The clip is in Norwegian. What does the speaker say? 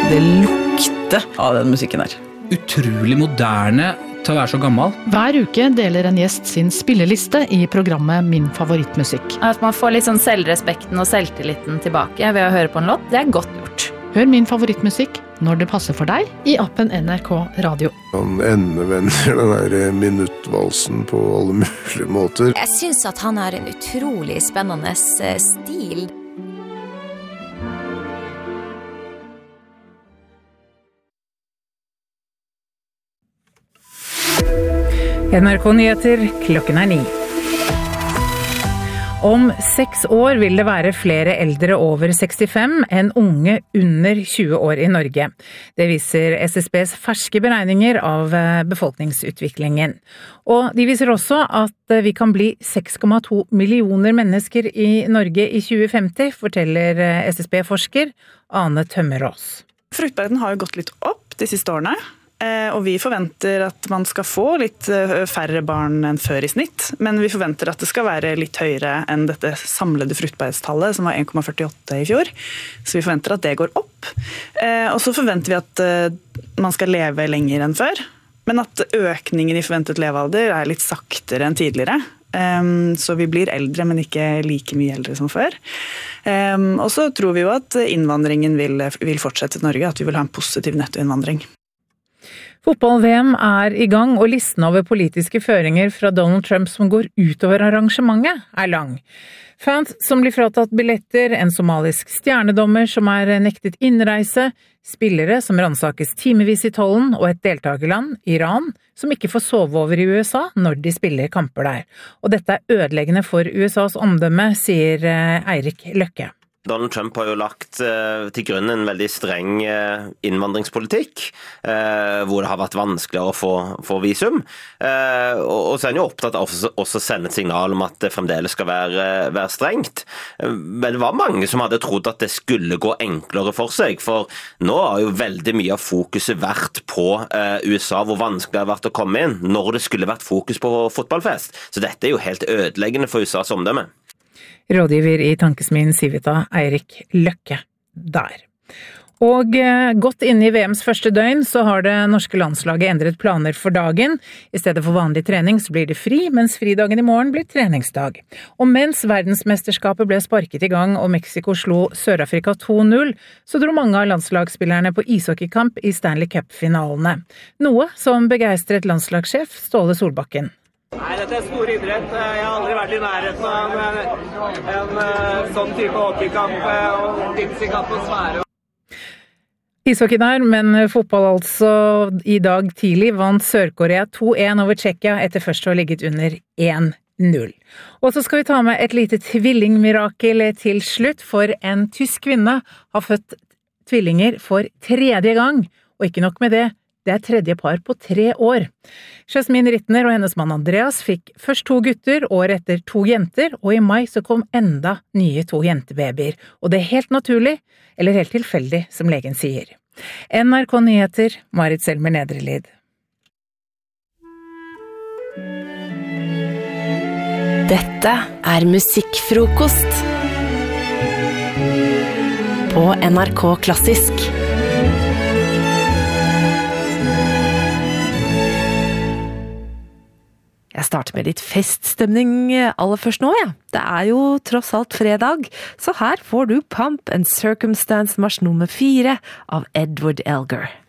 Det lukter av den musikken her. Utrolig moderne til å være så gammel. Hver uke deler en gjest sin spilleliste i programmet Min favorittmusikk. At man får litt sånn selvrespekten og selvtilliten tilbake ved å høre på en låt, det er godt gjort. Hør Min favorittmusikk når det passer for deg i appen NRK Radio. Han endevender den der minuttvalsen på alle mulige måter. Jeg synes at han har en utrolig spennende stil. NRK Nyheter, klokken 9. Om 6 år vil det være flere eldre over 65 enn unge under 20 år i Norge. Det viser SSBs ferske beregninger av befolkningsutviklingen. Og de viser også at vi kan bli 6,2 millioner mennesker i Norge i 2050, forteller SSB-forsker Ane Tømmerås. Fruktbarheten har jo gått litt opp de siste årene. Og vi forventer at man skal få litt færre barn enn før i snitt, men vi forventer at det skal være litt høyere enn dette samlede fruktbarhetstallet, som var 1,48 i fjor. Så vi forventer at det går opp. Og så forventer vi at man skal leve lenger enn før, men at økningen i forventet levealder er litt saktere enn tidligere. Så vi blir eldre, men ikke like mye eldre som før. Og så tror vi jo at innvandringen vil fortsette i Norge, at vi vil ha en positiv nettoinnvandring. Fotball-VM er i gang, og listen over politiske føringer fra Donald Trump som går utover arrangementet er lang. Fans som blir fratatt billetter, en somalisk stjernedommer som er nektet innreise, spillere som ransakes timevis i tollen, og et deltakerland, Iran, som ikke får sove over i USA når de spiller kamper der. Og dette er ødeleggende for USAs omdømme, sier Eirik Løkke. Donald Trump har jo lagt til grunn en veldig streng innvandringspolitikk, hvor det har vært vanskeligere å få visum. Og så er han jo opptatt av å sende et signal om at det fremdeles skal være strengt. Men det var mange som hadde trodd at det skulle gå enklere for seg, for nå har jo veldig mye av fokuset vært på USA, hvor vanskelig det har vært å komme inn, når det skulle vært fokus på fotballfest. Så dette er jo helt ødeleggende for USAs omdømme. Rådgiver i Tankesmien Civita, Eirik Løkke, der. Og godt inne i VMs første døgn så har det norske landslaget endret planer for dagen. I stedet for vanlig trening så blir det fri, mens fridagen i morgen blir treningsdag. Og mens verdensmesterskapet ble sparket i gang og Mexico slo Sør-Afrika 2-0, så dro mange av landslagsspillerne på ishockeykamp i Stanley Cup-finalene. Noe som begeistret landslagssjef Ståle Solbakken. Nei, dette er stor idrett. Jeg har aldri vært i nærheten av en sånn type hockeykamp og sinnssyk atmosfære. Ishockey der, men fotball altså. I dag tidlig vant Sør-Korea 2-1 over Tsjekkia etter først å ha ligget under 1-0. Og så skal vi ta med et lite tvillingmirakel til slutt, for en tysk kvinne har født tvillinger for 3. gang, og ikke nok med det. Det er 3. par på 3 år. Jasmin Rittner og hennes mann Andreas fikk først 2 gutter, året etter 2 jenter, og i mai så kom enda nye 2 jentebabyer. Og det er helt naturlig, eller helt tilfeldig, som legen sier. NRK Nyheter, Marit Selmer Nedrelid. Dette er musikkfrokost på NRK Klassisk. Jeg starter med litt feststemning aller først nå, ja. Det er jo tross alt fredag, så her får du Pump and Circumstance marsj nummer 4 av Edward Elgar.